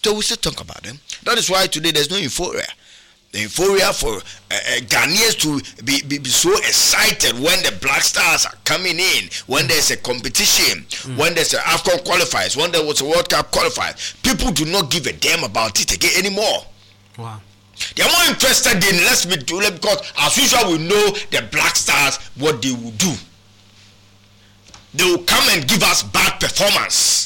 So we still talk about them. That is why today there's no euphoria. The euphoria for Ghanaians to be so excited when the Black Stars are coming in, when there's a competition, when there's an AFCON qualifiers, when there was a World Cup qualifiers. People do not give a damn about it again anymore. Wow. They are more interested in because as usual we know the Black Stars, what they will do. They will come and give us bad performance.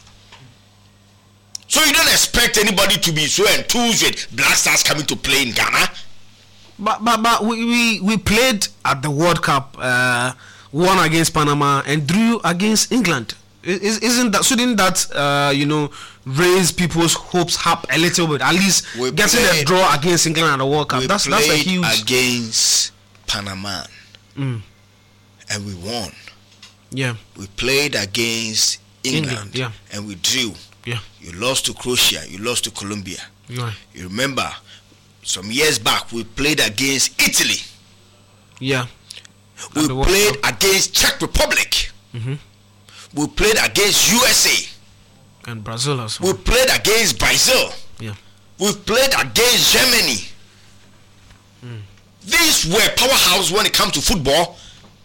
So you don't expect anybody to be so enthused with Black Stars coming to play in Ghana. But we played at the World Cup, won against Panama and drew against England. Shouldn't that raise people's hopes up a little bit? At least getting a draw against England at the World Cup. That's a huge. Against Panama, and we won. Yeah. We played against England yeah. and we drew. Yeah. You lost to Croatia. You lost to Colombia. Yeah. You remember, some years back we played against Italy. Yeah. We played against Czech Republic. We played against USA. And Brazil as well. We played against Brazil. Yeah. We played against Germany. These were powerhouses when it comes to football.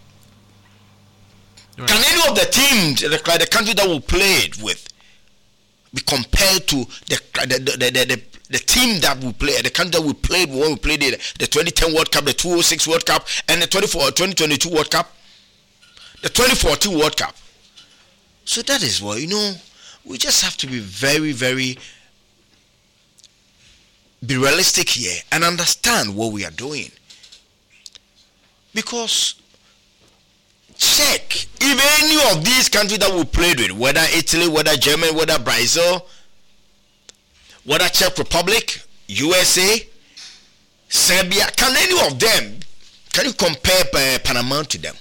Right. Can any of the teams, the country that we played with, be compared to the team that we played, the country that we played when we played the 2010 World Cup, the 2006 World Cup, and the 2022 World Cup, the 2014 World Cup? So that is what, we just have to be very, very be realistic here and understand what we are doing. Because check if any of these countries that we played with, whether Italy, whether Germany, whether Brazil, whether Czech Republic, USA, Serbia, can any of them, can you compare Panama to them?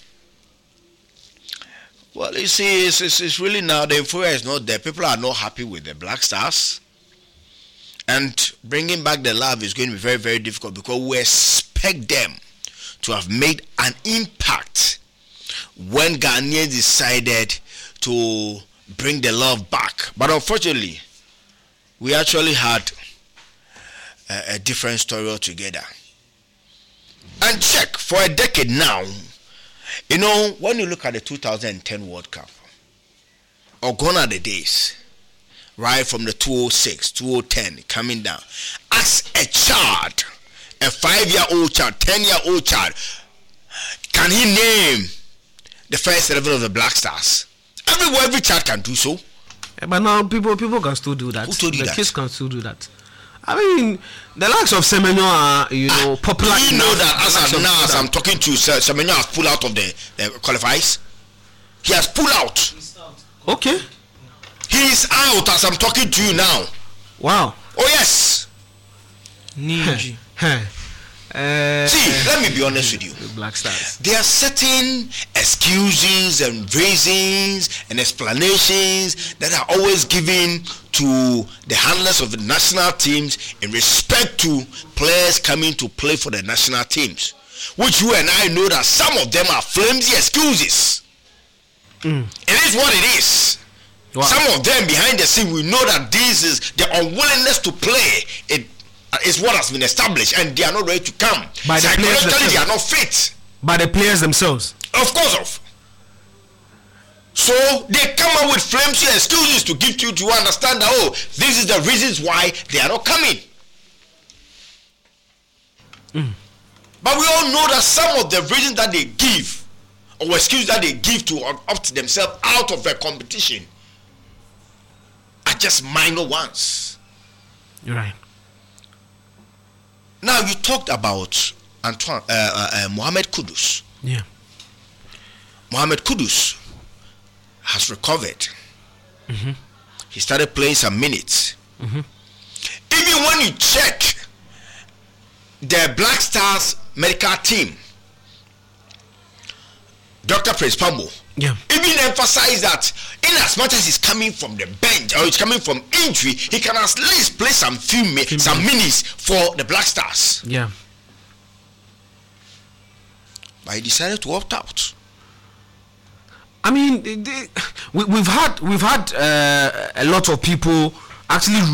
Well, you see, it's really now the euphoria is not there. People are not happy with the Black Stars. And bringing back the love is going to be very, very difficult because we expect them to have made an impact when Ghanaians decided to bring the love back. But unfortunately, we actually had a different story altogether. And check, for a decade now, when you look at the 2010 World Cup, or gone are the days, right from the 2006, 2010, coming down. As a child, a 5-year-old child, 10-year-old child, can he name the first 11 of the Black Stars? Every child can do so. Yeah, but now people can still do that. Who told you the that? kids can still do that. I mean, the likes of Semenyo are, popular. Do you know that as I'm talking to you, Semenyo has pulled out of the qualifiers? He has pulled out. Okay. He is out as I'm talking to you now. Wow. Oh yes. See, let me be honest with you. The Black Stars. There are certain excuses and reasons and explanations that are always given to the handlers of the national teams in respect to players coming to play for the national teams, which you and I know that some of them are flimsy excuses. It is what it is. Wow. Some of them behind the scene, we know that this is the unwillingness to play. It is what has been established, and they are not ready to come. By the psychologically, they are not fit. By the players themselves. Of course. So they come up with flimsy excuses to give you to understand that this is the reasons why they are not coming. But we all know that some of the reasons that they give, or excuses that they give to opt themselves out of the competition, are just minor ones. You're right. Now you talked about Mohamed Kudus. Yeah. Mohamed Kudus has recovered. He started playing some minutes. Even when you check the Black Stars medical team, Dr. Prince Pambo, even emphasize that in as much as he's coming from the bench or he's coming from injury, he can at least play some minutes for the Black Stars. Yeah. But he decided to opt out. I mean, we've had a lot of people actually